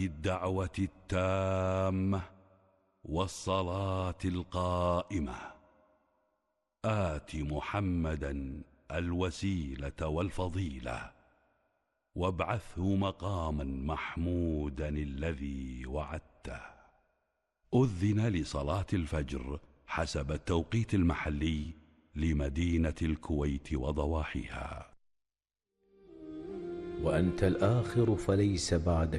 الدعوة التامة والصلاة القائمة آت محمدا الوسيلة والفضيلة وابعثه مقاما محمودا الذي وعدته. أذن لصلاة الفجر حسب التوقيت المحلي لمدينة الكويت وضواحيها. وأنت الآخر فليس بعدك